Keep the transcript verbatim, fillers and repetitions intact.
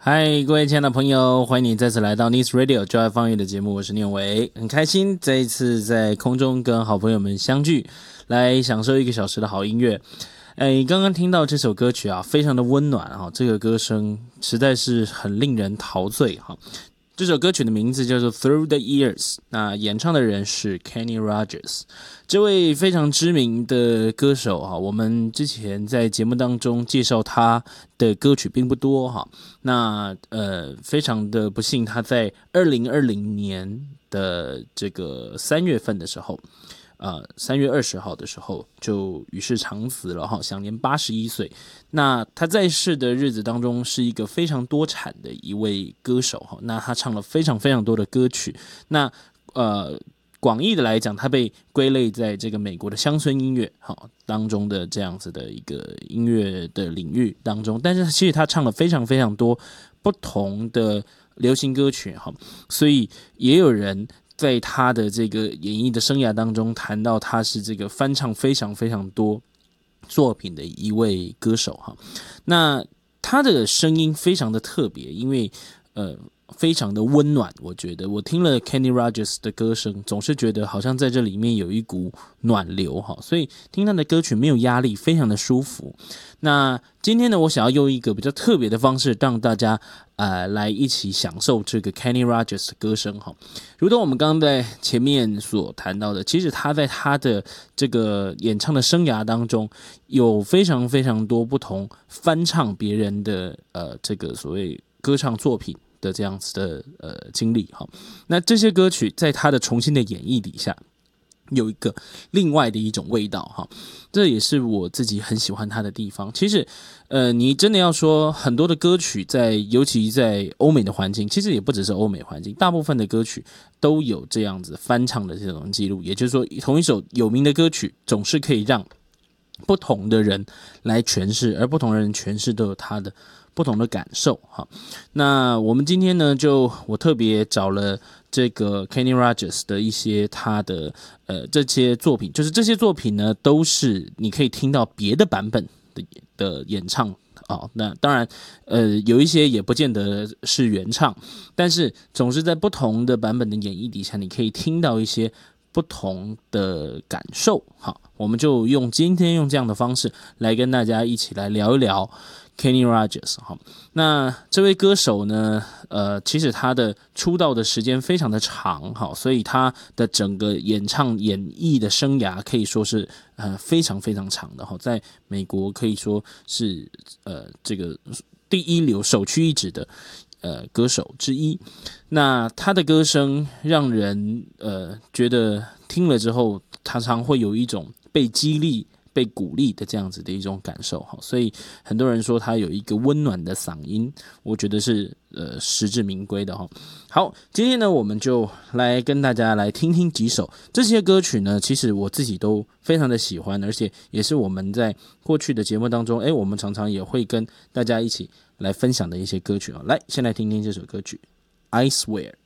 嗨，各位亲爱的朋友，欢迎你再次来到 Nice Radio 就爱放乐的节目，我是念伟，很开心这一次在空中跟好朋友们相聚，来享受一个小时的好音乐。哎，刚刚听到这首歌曲啊，非常的温暖啊，这个歌声实在是很令人陶醉哈。这首歌曲的名字叫做 Through the Years， 那演唱的人是 Kenny Rogers， 这位非常知名的歌手哈，我们之前在节目当中介绍他的歌曲并不多哈，那呃非常的不幸，他在二零二零年的这个三月份的时候。呃，三月二十号的时候就与世长辞了哈，享年八十一岁。那他在世的日子当中是一个非常多产的一位歌手哈，那他唱了非常非常多的歌曲。那呃，广义的来讲，他被归类在这个美国的乡村音乐哈当中的这样子的一个音乐的领域当中，但是其实他唱了非常非常多不同的流行歌曲哈，所以也有人在他的这个演艺的生涯当中谈到他是这个翻唱非常非常多作品的一位歌手哈。那他的声音非常的特别，因为呃非常的温暖，我觉得我听了 Kenny Rogers 的歌声，总是觉得好像在这里面有一股暖流哈，所以听他的歌曲没有压力，非常的舒服。那今天呢，我想要用一个比较特别的方式，让大家呃来一起享受这个 Kenny Rogers 的歌声哈。如同我们刚刚在前面所谈到的，其实他在他的这个演唱的生涯当中，有非常非常多不同翻唱别人的呃这个所谓歌唱作品的这样子的呃经历哈。那这些歌曲在他的重新的演绎底下，有一个另外的一种味道哈，这也是我自己很喜欢他的地方。其实，呃，你真的要说很多的歌曲在，尤其在欧美的环境，其实也不只是欧美环境，大部分的歌曲都有这样子翻唱的这种记录。也就是说，同一首有名的歌曲，总是可以让不同的人来诠释，而不同的人诠释都有他的不同的感受哈。那我们今天呢，就我特别找了这个 Kenny Rogers 的一些他的呃这些作品，就是这些作品呢都是你可以听到别的版本的的演唱啊、哦。那当然呃有一些也不见得是原唱，但是总是在不同的版本的演绎底下，你可以听到一些不同的感受。好，我们就用今天用这样的方式来跟大家一起来聊一聊Kenny Rogers 哈。那这位歌手呢，呃，其实他的出道的时间非常的长哈，所以他的整个演唱演艺的生涯可以说是呃非常非常长的哈，在美国可以说是呃这个第一流首屈一指的呃歌手之一。那他的歌声让人呃觉得听了之后，常常会有一种被激励、被鼓励的这样子的一种感受哈，所以很多人说他有一个温暖的嗓音，我觉得是呃实至名归的哈。好，今天呢我们就来跟大家来听听几首这些歌曲呢，其实我自己都非常的喜欢，而且也是我们在过去的节目当中，哎，我们常常也会跟大家一起来分享的一些歌曲啊。来，先来听听这首歌曲 I Swear。